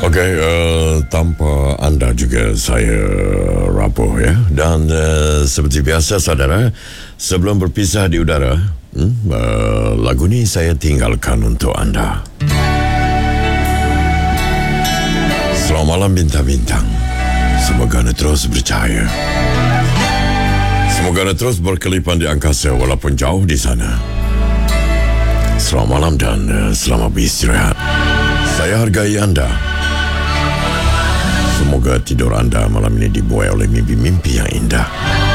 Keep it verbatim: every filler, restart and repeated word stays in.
Okey, uh, tanpa anda juga saya rapuh ya. Dan uh, seperti biasa saudara, sebelum berpisah di udara, hmm, uh, lagu ni saya tinggalkan untuk anda. Selamat malam bintang-bintang. Semoga anda terus bercahaya. Semoga anda terus berkelipan di angkasa walaupun jauh di sana. Selamat malam dan uh, selamat beristirahat. Saya hargai anda. Semoga tidur anda malam ini dibuai oleh mimpi-mimpi yang indah.